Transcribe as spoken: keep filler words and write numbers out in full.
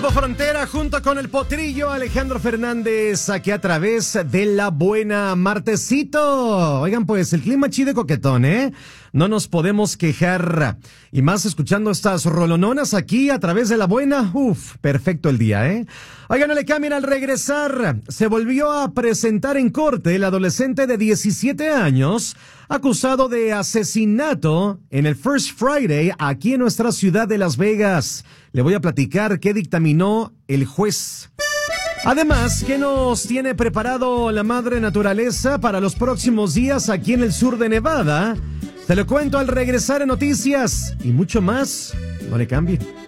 Grupo Frontera junto con el Potrillo Alejandro Fernández aquí a través de La Buena. Martesito. Oigan, pues el clima chido y coquetón, ¿eh? No nos podemos quejar. Y más escuchando estas rolononas aquí a través de La Buena. Uf, perfecto el día, ¿eh? Oigan, no le cambien al regresar. Se volvió a presentar en corte el adolescente de diecisiete años acusado de asesinato en el First Friday aquí en nuestra ciudad de Las Vegas. Le voy a platicar qué dictaminó el juez. Además, ¿qué nos tiene preparado la madre naturaleza para los próximos días aquí en el sur de Nevada? Te lo cuento al regresar en Noticias y mucho más. No le cambie.